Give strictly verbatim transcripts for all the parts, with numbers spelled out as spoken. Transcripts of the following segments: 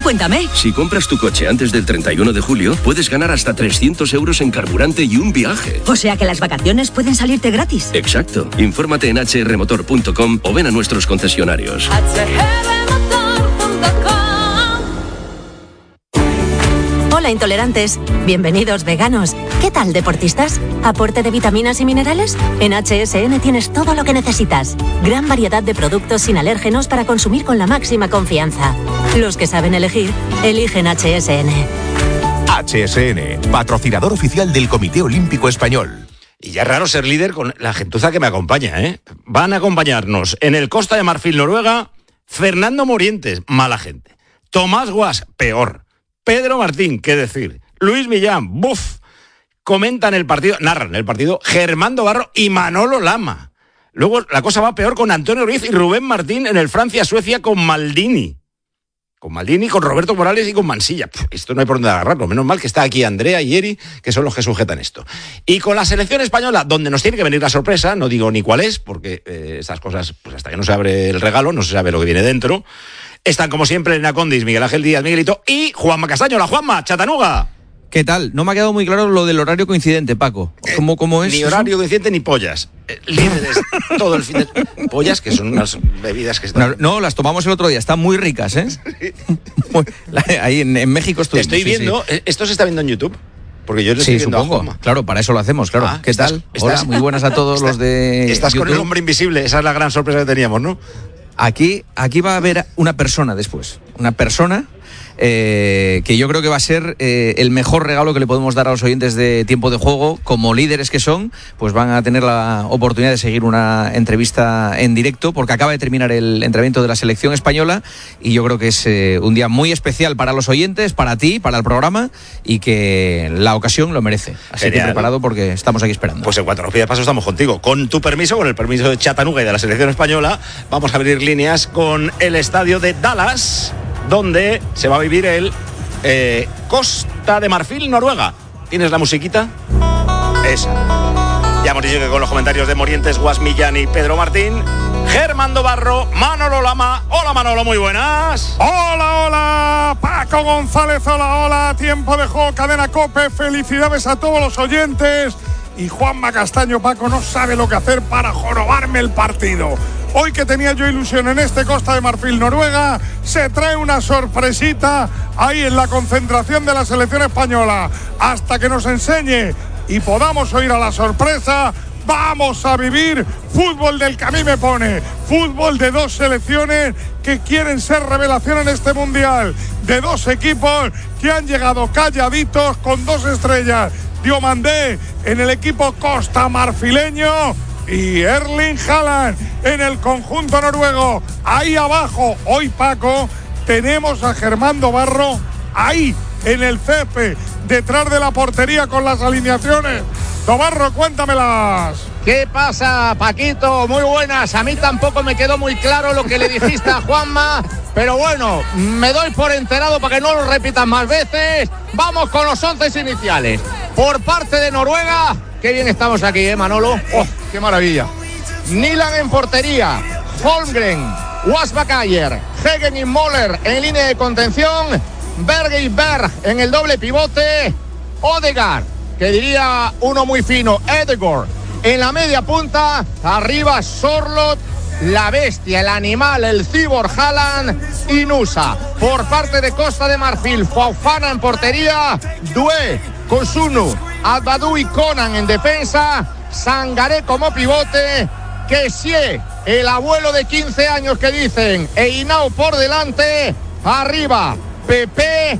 Cuéntame. Si compras tu coche antes del treinta y uno de julio, puedes ganar hasta trescientos euros en carburante y un viaje. O sea que las vacaciones pueden salirte gratis. Exacto. Infórmate en hache erre motor punto com o ven a nuestros concesionarios. Hola intolerantes, bienvenidos veganos. ¿Qué tal deportistas? ¿Aporte de vitaminas y minerales? En H S N tienes todo lo que necesitas. Gran variedad de productos sin alérgenos para consumir con la máxima confianza. Los que saben elegir, eligen H S N. H S N, patrocinador oficial del Comité Olímpico Español. Y ya es raro ser líder con la gentuza que me acompaña, ¿eh? Van a acompañarnos en el Costa de Marfil, Noruega, Fernando Morientes, mala gente. Tomás Guas, peor. Pedro Martín, qué decir. Luis Millán, buf. Comentan el partido, narran el partido Germando Barro y Manolo Lama. Luego la cosa va peor con Antonio Ruiz y Rubén Martín en el Francia-Suecia con Maldini. Con Maldini, con Roberto Morales y con Mansilla. Puf, esto no hay por dónde agarrarlo. Menos mal que está aquí Andrea y Eri, que son los que sujetan esto. Y con la selección española, donde nos tiene que venir la sorpresa, no digo ni cuál es, porque eh, estas cosas, pues hasta que no se abre el regalo, no se sabe lo que viene dentro. Están, como siempre, Elena Condis, Miguel Ángel Díaz, Miguelito y Juanma Castaño. La Juanma, Chatanuga. ¿Qué tal? No me ha quedado muy claro lo del horario coincidente, Paco. ¿Cómo, cómo es? Ni horario coincidente ni pollas. Eh, líderes todo el fin de... Pollas, que son unas bebidas que están... No, no, las tomamos el otro día. Están muy ricas, ¿eh? Sí. Ahí en, en México estuvimos. Estoy viendo... Sí, sí. ¿Esto se está viendo en YouTube? Porque yo lo estoy sí, viendo supongo. a Juanma. Claro, para eso lo hacemos, claro. Ah, ¿Qué estás, tal? Estás, Hola, muy buenas a todos estás, los de Estás YouTube. Con el hombre invisible. Esa es la gran sorpresa que teníamos, ¿no? Aquí, aquí va a haber una persona después. Una persona eh, que yo creo que va a ser eh, el mejor regalo que le podemos dar a los oyentes de Tiempo de Juego. Como líderes que son, pues van a tener la oportunidad de seguir una entrevista en directo, porque acaba de terminar el entrenamiento de la selección española y yo creo que es eh, un día muy especial para los oyentes, para ti, para el programa, y que la ocasión lo merece. Así Genial. Que preparado porque estamos aquí esperando. Pues en cuanto nos pidas paso estamos contigo. Con tu permiso, con el permiso de Chatanuga y de la selección española, vamos a abrir líneas con el estadio de Dallas, donde se va a vivir el eh, Costa de Marfil, Noruega. ¿Tienes la musiquita? Esa. Ya hemos dicho que con los comentarios de Morientes, Guas Millán y Pedro Martín, Germando Barro, Manolo Lama. Hola Manolo, muy buenas. Hola, hola, Paco González, hola, hola, Tiempo de Juego, Cadena COPE, felicidades a todos los oyentes. Y Juanma Castaño, Paco, no sabe lo que hacer para jorobarme el partido. Hoy que tenía yo ilusión en este Costa de Marfil, Noruega, se trae una sorpresita ahí en la concentración de la selección española. Hasta que nos enseñe y podamos oír a la sorpresa, vamos a vivir fútbol del que a mí me pone. Fútbol de dos selecciones que quieren ser revelación en este Mundial. De dos equipos que han llegado calladitos con dos estrellas. Diomandé en el equipo costamarfileño y Erling Haaland en el conjunto noruego. Ahí abajo, hoy Paco, tenemos a Germando Barro ahí en el césped, detrás de la portería con las alineaciones. Tobarro, cuéntamelas. ¿Qué pasa, Paquito? Muy buenas. A mí tampoco me quedó muy claro lo que le dijiste a Juanma, pero bueno, me doy por enterado para que no lo repitas más veces. Vamos con los once iniciales. Por parte de Noruega, qué bien estamos aquí, ¿eh, Manolo? ¡Oh, qué maravilla! Nilan en portería, Holmgren, Wasbakayer, Hegen y Moller en línea de contención, Berge y Berg en el doble pivote, Odegaard, que diría uno muy fino, Edegor, en la media punta, arriba Sorloth, la bestia, el animal, el cyborg Haaland y Nusa. Por parte de Costa de Marfil, Fofana en portería, Doué, Kosunu, Abadou y Conan en defensa, Sangaré como pivote, Kessie, el abuelo de quince años que dicen, e Hinao por delante, arriba Pepe,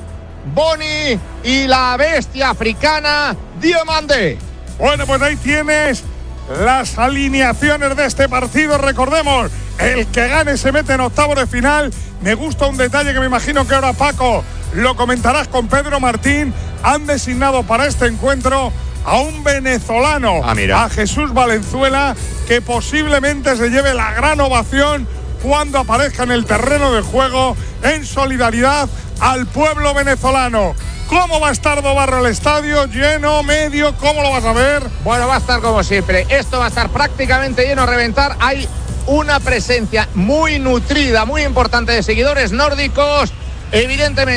Boni y la bestia africana, Diomandé. Bueno, pues ahí tienes las alineaciones de este partido. Recordemos, el que gane se mete en octavos de final. Me gusta un detalle que me imagino que ahora, Paco, lo comentarás con Pedro Martín. Han designado para este encuentro a un venezolano, ah, mira. a Jesús Valenzuela, que posiblemente se lleve la gran ovación cuando aparezca en el terreno de juego en solidaridad al pueblo venezolano. ¿Cómo va a estar Dobarro el estadio? ¿Lleno, medio? ¿Cómo lo vas a ver? Bueno, va a estar como siempre. Esto va a estar prácticamente lleno a reventar. Hay una presencia muy nutrida, muy importante de seguidores nórdicos, evidentemente.